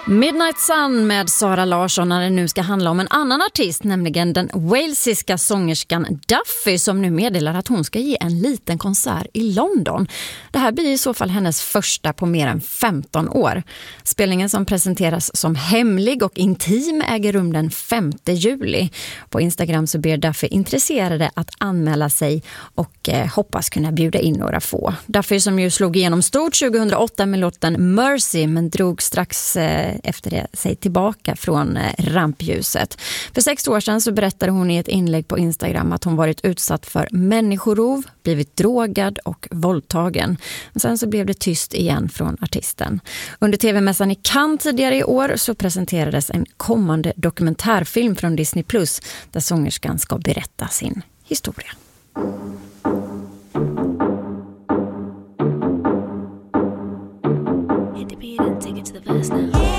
Midnight Sun med Sara Larsson när det nu ska handla om en annan artist, nämligen den walesiska sångerskan Duffy som nu meddelar att hon ska ge en liten konsert i London. Det här blir i så fall hennes första på mer än 15 år. Spelningen som presenteras som hemlig och intim äger rum den 5 juli. På Instagram så ber Duffy intresserade att anmäla sig och hoppas kunna bjuda in några få. Duffy som ju slog igenom stort 2008 med låten Mercy men drog strax efter det sig tillbaka från rampljuset. För 6 år sedan så berättade hon i ett inlägg på Instagram att hon varit utsatt för människorov, blivit drogad och våldtagen. Men sen så blev det tyst igen från artisten. Under tv-mässan i Cannes tidigare i år så presenterades en kommande dokumentärfilm från Disney Plus där sångerskan ska berätta sin historia. Hit the beat and take it to the verse now.